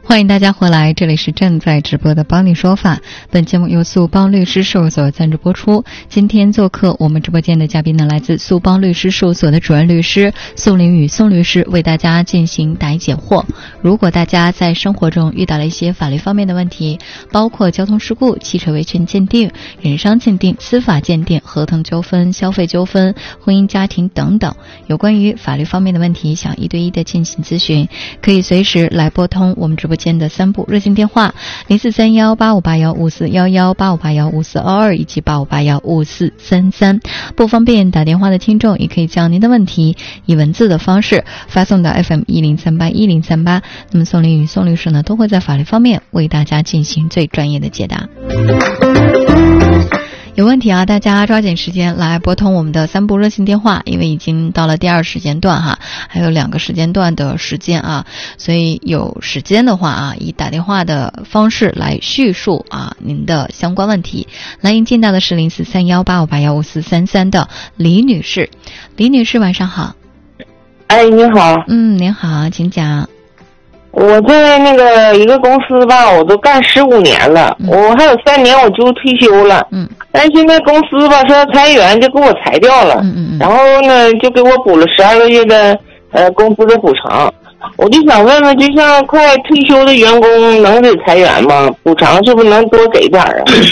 欢迎大家回来，这里是正在直播的帮你说法。本节目由速帮律师事务所赞助播出。今天做客我们直播间的嘉宾呢，来自速帮律师事务所的主任律师宋林宇宋律师，为大家进行答疑解惑。如果大家在生活中遇到了一些法律方面的问题，包括交通事故、汽车维权鉴定、人伤鉴定、司法鉴定、合同纠纷、消费纠纷、婚姻家庭等等，有关于法律方面的问题，想一对一的进行咨询，可以随时来拨通我们直播间的3部热线电话043185815411、85815422以及85815433。不方便打电话的听众，也可以将您的问题以文字的方式发送到 FM10381038。那么宋林宇宋律师呢，都会在法律方面为大家进行最专业的解答。有问题啊，大家抓紧时间来拨通我们的3部热线电话，因为已经到了第2时间段哈，还有2个时间段的时间啊，所以有时间的话啊，以打电话的方式来叙述啊您的相关问题。来迎进到的是043185815433的李女士。李女士晚上好。 哎，你好。 您好，请讲。 我在那个一个公司吧，我都干15年了，我还有3年我就退休了。但是现在公司吧说裁员，就给我裁掉了。然后呢，就给我补了12个月的工资的补偿。我就想问问，就像快退休的员工能给裁员吗？补偿是不是能多给点啊？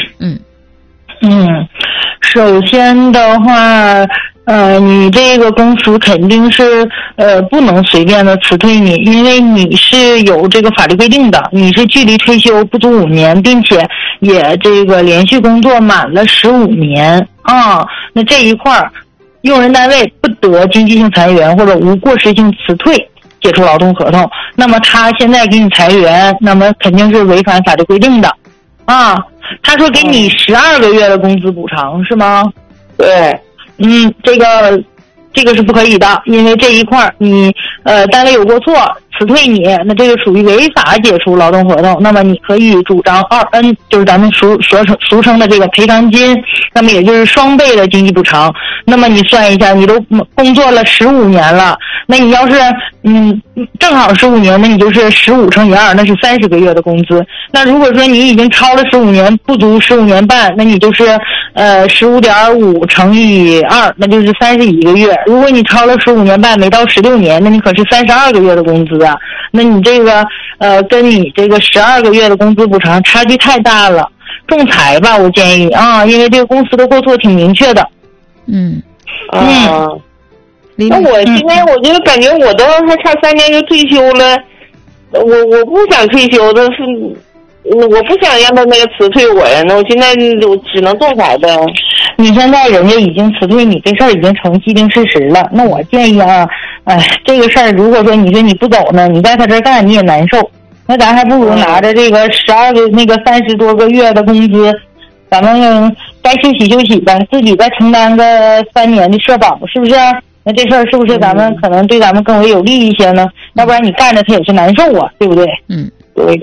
首先的话，你这个公司肯定是不能随便的辞退你，因为你是有这个法律规定的，你是距离退休不足5年，并且也这个连续工作满了15年啊。那这一块用人单位不得经济性裁员或者无过失性辞退解除劳动合同，那么他现在给你裁员，那么肯定是违反法律规定的啊。他说给你12个月的工资补偿是吗？ 对。 这个是不可以的，因为这一块你单位有过错辞退你，那这个属于违法解除劳动合同，那么你可以主张2N，就是咱们俗称的这个赔偿金，那么也就是双倍的经济补偿。那么你算一下，你都工作了15年了，那你要是正好15年，那你就是15乘以2，那是30个月的工资。那如果说你已经超了15年，不足15年半，那你就是15.5乘以2，那就是31个月。如果你超了15年半，没到16年，那你可是32个月的工资啊。那你这个跟你这个12个月的工资补偿差距太大了，仲裁吧，我建议啊，因为这个公司的过错挺明确的。 那我现在我就感觉我都还差3年就退休了，我不想退休的是，我不想让他那个辞退我呀，那我现在我只能仲裁呗。 你现在人家已经辞退你，这事儿已经成既定事实了。那我建议啊，这个事儿如果说你说你不走呢，你在他这儿干你也难受，那咱还不如拿着这个30多个月的工资，咱们该休息休息，咱自己再承担个3年的社保，是不是？那这事儿是不是咱们可能对咱们更为有利一些呢？要不然你干着他也是难受啊，对不对？ 对。